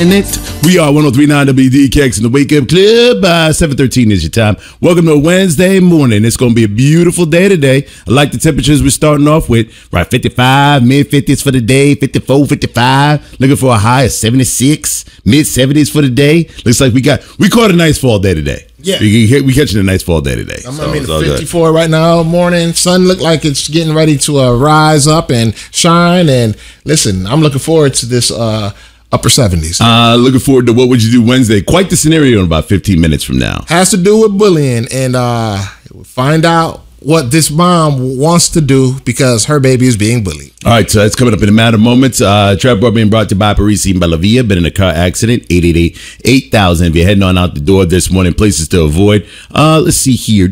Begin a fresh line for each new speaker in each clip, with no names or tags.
getting it. We are 103.9 WDKX in the Wake Up Club. 7:13 is your time. Welcome to Wednesday morning. It's going to be a beautiful day today. I like the temperatures we're starting off with. Right, 55, mid-50s for the day, 54, 55. Looking for a high of 76, mid-70s for the day. Looks like we caught a nice fall day today.
Yeah.
We catching a nice fall day today.
I'm 54 right now, morning. Sun look like it's getting ready to rise up and shine. And listen, I'm looking forward to this upper 70s.
Looking forward to What Would You Do Wednesday. Quite the scenario in about 15 minutes from now.
Has to do with bullying, and find out what this mom wants to do because her baby is being bullied.
All right, so that's coming up in a matter of moments. Trap Bar being brought to you by Parisi and Bellavia. Been in a car accident, 888-8000. If you're heading on out the door this morning, places to avoid. Let's see here.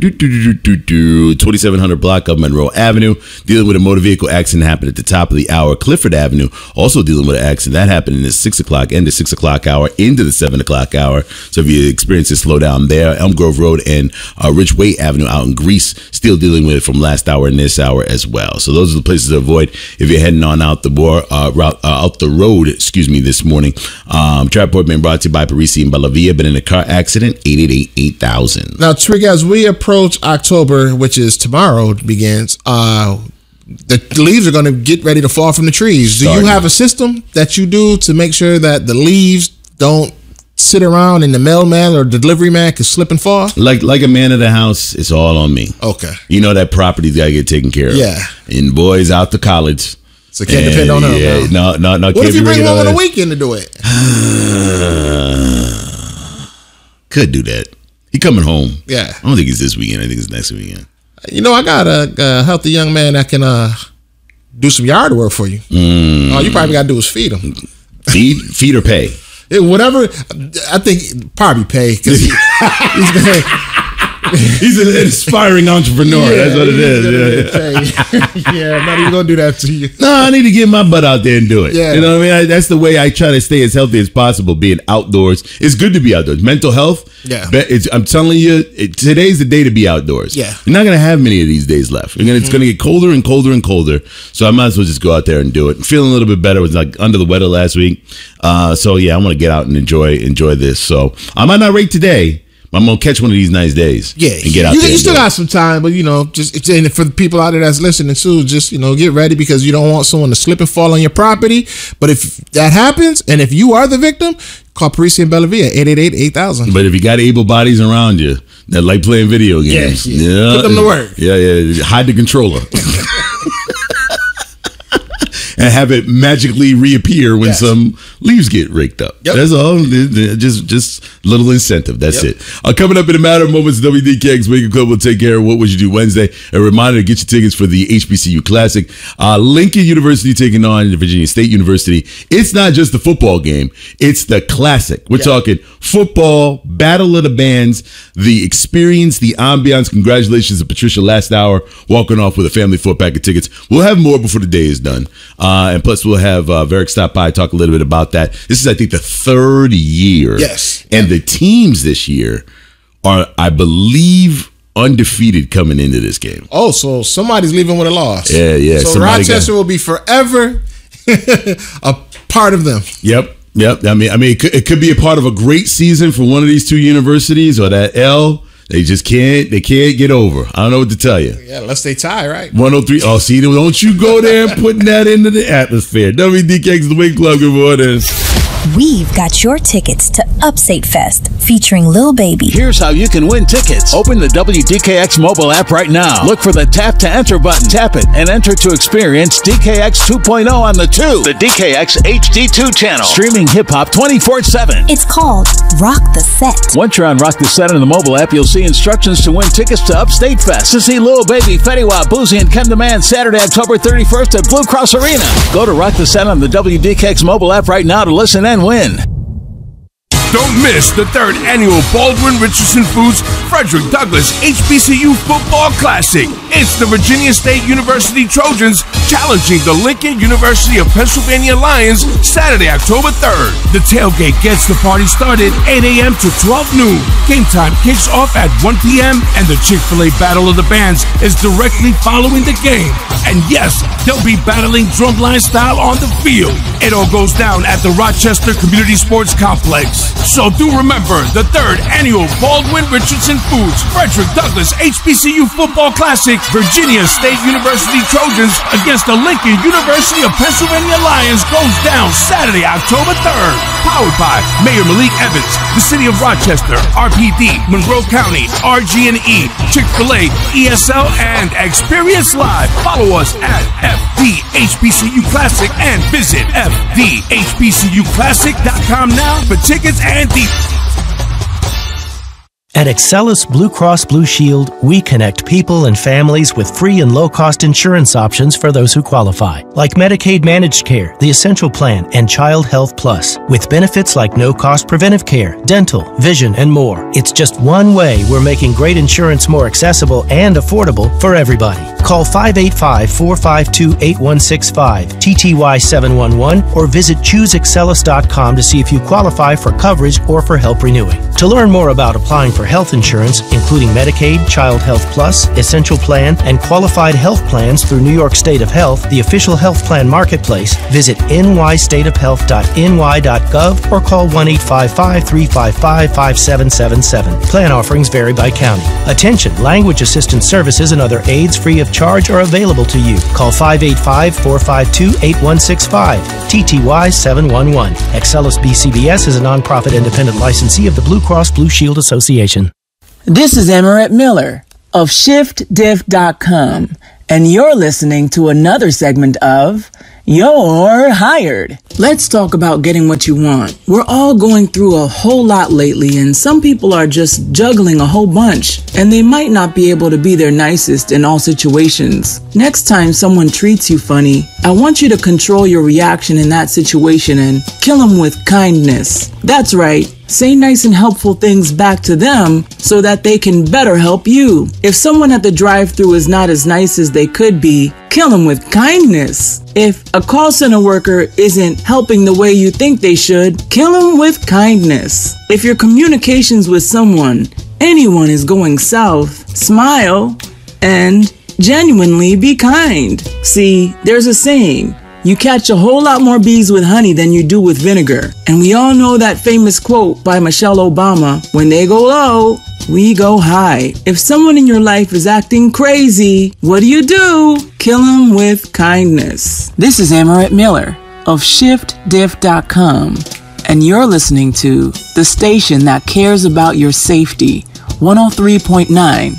2700 block of Monroe Avenue. Dealing with a motor vehicle accident happened at the top of the hour. Clifford Avenue also dealing with an accident. That happened in the 6 o'clock, end of 6 o'clock hour, into the 7 o'clock hour. So if you experience a slowdown there, Elm Grove Road and Ridgeway Avenue out in Greece, still dealing with it from last hour and this hour as well. So those are the places to avoid if you're heading on out the road, this morning. Trap Report being brought to you by Parisi and Bellavia. Been in a car accident, 888-8000.
Now, Trig, as we approach October, which is tomorrow, begins, the leaves are going to get ready to fall from the trees. Do you have a system that you do to make sure that the leaves don't sit around and the mailman or delivery man can slip and fall?
Like a man of the house, it's all on me.
Okay.
You know that property's got to get taken care of.
Yeah.
And boys out to college.
So can't depend on him.
Yeah, no.
What if you bring one on the weekend to do it?
Could do that. He coming home.
Yeah.
I don't think it's this weekend. I think it's next weekend.
You know, I got a healthy young man that can do some yard work for you. All you probably got to do is feed him.
Feed or pay?
Whatever. I think probably pay because
he's an inspiring entrepreneur. Yeah, that's what it is.
Yeah, I'm not even gonna do that to you.
No, I need to get my butt out there and do it.
Yeah.
You know what I mean? That's the way I try to stay as healthy as possible. Being outdoors, it's good to be outdoors. Mental health.
Yeah.
I'm telling you, today's the day to be outdoors.
Yeah.
You're not gonna have many of these days left. It's gonna get colder and colder and colder. So I might as well just go out there and do it. I'm feeling a little bit better. I was like under the weather last week. So yeah, I want to get out and enjoy this. So I might not rate today. I'm gonna catch one of these nice days.
Yeah,
and get out there.
You still got some time, but just for the people out there that's listening too, just get ready because you don't want someone to slip and fall on your property. But if that happens, and if you are the victim, call Parisi and Bellavia 888-8000.
But if you got able bodies around you that like playing video games,
put them to work.
Yeah, hide the controller. And have it magically reappear when some leaves get raked up. Yep. That's all. Just a little incentive. That's it. Coming up in a matter of moments, WDKX Wake Up Club will take care of What Would You Do Wednesday. A reminder to get your tickets for the HBCU Classic. Lincoln University taking on Virginia State University. It's not just the football game. It's the Classic. We're talking football, battle of the bands, the experience, the ambiance. Congratulations to Patricia last hour walking off with a family 4-pack of tickets. We'll have more before the day is done. And plus, we'll have Varick stop by, talk a little bit about that. This is, I think, the third year.
Yes.
And the teams this year are, I believe, undefeated coming into this game.
Oh, so somebody's leaving with a loss.
Yeah.
So Rochester will be forever a part of them.
Yep. I mean, it could be a part of a great season for one of these two universities, or that L. They just can't get over. I don't know what to tell you.
Yeah, unless they tie, right?
103. Oh, see, don't you go there and putting that into the atmosphere. WDKX The Wake Club. Good morning.
We've got your tickets to Upstate Fest featuring Lil Baby.
Here's how you can win tickets. Open the WDKX mobile app right now. Look for the Tap to Enter button. Tap it and enter to experience DKX 2.0 on the 2. The DKX HD2 channel. Streaming hip-hop 24/7.
It's called Rock the Set.
Once you're on Rock the Set on the mobile app, you'll see instructions to win tickets to Upstate Fest. To see Lil Baby, Fetty Wap, Boozy, and Ken the Man Saturday, October 31st at Blue Cross Arena. Go to Rock the Set on the WDKX mobile app right now to listen and win.
Don't miss the 3rd annual Baldwin Richardson Foods Frederick Douglass HBCU Football Classic. It's the Virginia State University Trojans challenging the Lincoln University of Pennsylvania Lions Saturday, October 3rd. The tailgate gets the party started 8 a.m. to 12 noon. Game time kicks off at 1 p.m. and the Chick-fil-A Battle of the Bands is directly following the game. And yes, they'll be battling drumline style on the field. It all goes down at the Rochester Community Sports Complex. So do remember the 3rd annual Baldwin Richardson Foods Frederick Douglass HBCU Football Classic, Virginia State University Trojans against the Lincoln University of Pennsylvania Lions goes down Saturday, October 3rd. Powered by Mayor Malik Evans, the City of Rochester, RPD, Monroe County, RG&E, Chick-fil-A, ESL, and Experience Live. Follow us at FDHBCU Classic and visit FDHBCUClassic.com now for tickets and details.
At Excellus Blue Cross Blue Shield, we connect people and families with free and low-cost insurance options for those who qualify, like Medicaid Managed Care, the Essential Plan, and Child Health Plus, with benefits like no-cost preventive care, dental, vision, and more. It's just one way we're making great insurance more accessible and affordable for everybody. Call 585-452-8165, TTY711, or visit ChooseExcellus.com to see if you qualify for coverage or for help renewing. To learn more about applying for health insurance, including Medicaid, Child Health Plus, Essential Plan, and qualified health plans through New York State of Health, the official health plan marketplace, visit nystateofhealth.ny.gov or call 1-855-355-5777. Plan offerings vary by county. Attention, language assistance services and other aids free of charge are available to you. Call 585-452-8165, TTY 711. Excellus BCBS is a nonprofit independent licensee of the Blue Cross Blue Shield Association.
This is Emirate Miller of ShiftDiff.com, and you're listening to another segment of You're Hired. Let's talk about getting what you want. We're all going through a whole lot lately, and some people are just juggling a whole bunch, and they might not be able to be their nicest in all situations. Next time someone treats you funny, I want you to control your reaction in that situation and kill them with kindness. That's right. Say nice and helpful things back to them so that they can better help you. If someone at the drive-thru is not as nice as they could be, kill them with kindness. If a call center worker isn't helping the way you think they should, kill them with kindness. If your communications with someone, anyone, is going south, smile and genuinely be kind. See, there's a saying, you catch a whole lot more bees with honey than you do with vinegar. And we all know that famous quote by Michelle Obama, when they go low, we go high. If someone in your life is acting crazy, what do? Kill them with kindness. This is Emirate Miller of ShiftDiff.com, and you're listening to the station that cares about your safety, 103.9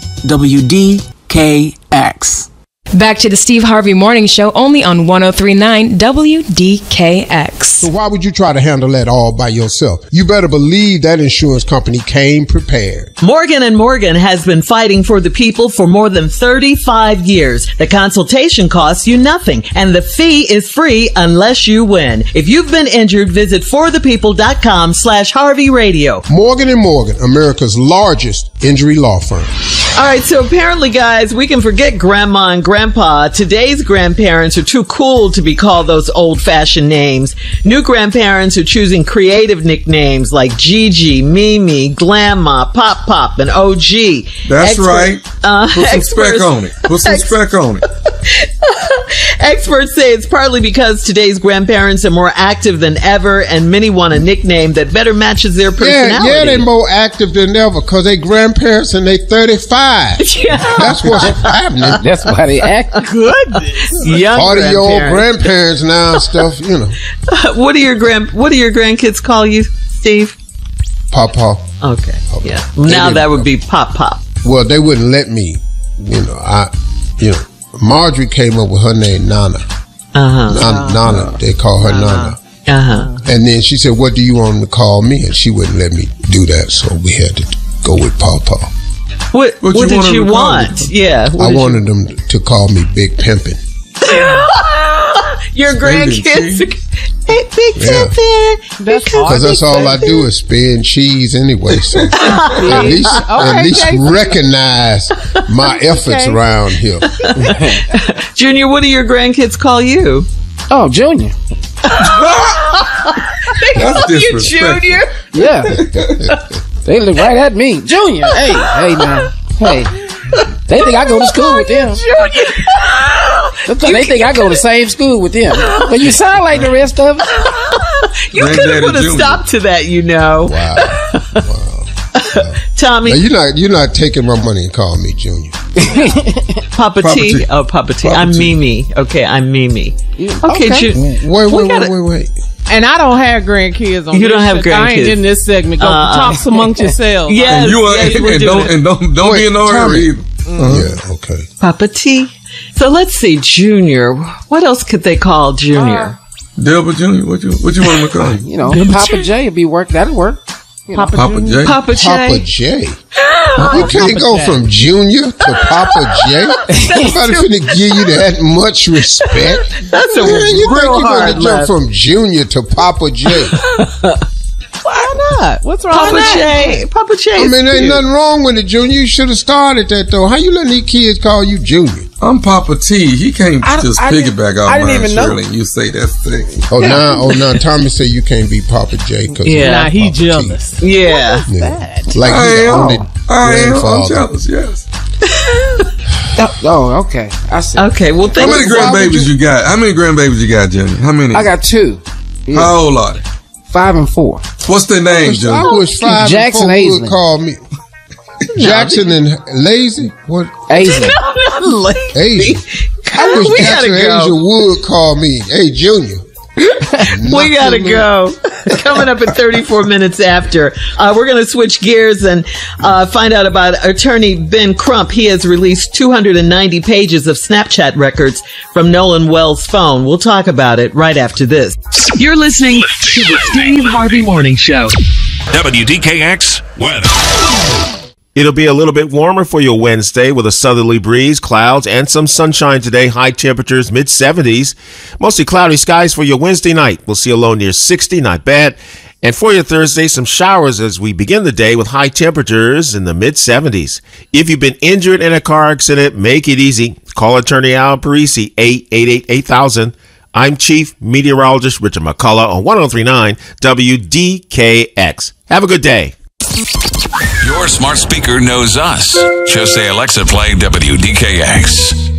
WDKX.
Back to the Steve Harvey Morning Show, only on 103.9 WDKX.
So why would you try to handle that all by yourself? You better believe that insurance company came prepared.
Morgan & Morgan has been fighting for the people for more than 35 years. The consultation costs you nothing, and the fee is free unless you win. If you've been injured, visit forthepeople.com/Harvey Radio.
Morgan & Morgan, America's largest injury law firm.
All right, so apparently, guys, we can forget Grandma and Grandpa. Today's grandparents are too cool to be called those old-fashioned names. New grandparents are choosing creative nicknames like Gigi, Mimi, Glamma, Pop Pop, and OG.
That's right. Put some spec on it. Put some spec on it.
Experts say it's partly because today's grandparents are more active than ever, and many want a nickname that better matches their personality.
Yeah, they're more active than ever because they grandparents and they 35. Yeah. That's what's happening.
That's why they act.
Goodness. Young
part of your old grandparents now and stuff, you know.
What do your grandkids call you, Steve?
Papa.
Okay. Yeah. Now that would be Pop Pop.
Well, they wouldn't let me. Marjorie came up with her name Nana. Nana. They call her Nana. And then she said, "What do you want them to call me?" And she wouldn't let me do that, so we had to go with Papa.
What did you want? Yeah.
I wanted them to call me Big Pimpin'.
your grandkids. Hey, Big Tippin.
Because that's all I do is spend cheese anyway. So at least recognize my efforts around here.
Junior, what do your grandkids call you?
Oh, Junior.
They call you Junior?
Yeah. They look right at me. Junior. Hey now. Hey. They think I go to school with them.
Junior.
They think I go to the same school with them. But you sound like the rest of them.
You could have put a stop to that, you know.
Wow.
Tommy.
Now, you're not taking my money and calling me Junior.
Papa T. Oh, Papa T. I'm Mimi. Okay, I'm Mimi. Okay,
Wait.
And I don't have grandkids on.
You don't have grandkids.
I ain't in this segment. Go talk amongst yourselves.
Yes,
don't be in no hurry either.
Yeah, okay.
Papa T. So let's see, Junior. What else could they call Junior?
Delbert Junior. What you want him to call you?
Papa J would be work. That'll work.
Papa J.
Papa J.
Papa J. You can't go from Junior to Papa J. Nobody's finna give you that much respect.
That's a
you
real
think you're
hard
gonna jump from Junior to Papa J?
Why not? What's wrong
Papa
with that?
J. Papa J.
I mean, ain't nothing wrong with it, Junior. You should have started that though. How you letting these kids call you Junior?
I'm Papa T. He can't just piggyback off mine, Shirley, and you say that's sexy.
Now Tommy say you can't be Papa J because
he jealous.
T.
Yeah.
Like he's the only grandfather.
I'm jealous, yes.
Oh, okay. I see.
Okay, well,
how many grandbabies you got? How many grandbabies you got, Jimmy? How many?
I got 2. Yeah.
How old are they?
5 and 4.
What's their names, Jimmy?
I wish 5
Jackson
and 4
would
would call me. Jackson and Lazy? What?
Aislinn.
Lazy. I wish Jackson and Asia would call me. Hey, Junior.
We gotta go. Coming up at 34 minutes after. We're going to switch gears and find out about attorney Ben Crump. He has released 290 pages of Snapchat records from Nolan Wells' phone. We'll talk about it right after this.
You're listening to the Steve Harvey Morning Show.
WDKX weather.
It'll be a little bit warmer for your Wednesday with a southerly breeze, clouds, and some sunshine today. High temperatures, mid-70s. Mostly cloudy skies for your Wednesday night. We'll see a low near 60, not bad. And for your Thursday, some showers as we begin the day with high temperatures in the mid-70s. If you've been injured in a car accident, make it easy. Call attorney Al Parisi, 888-8000. I'm Chief Meteorologist Richard McCullough on 1039 WDKX. Have a good day.
Your smart speaker knows us. Just say, Alexa, play WDKX.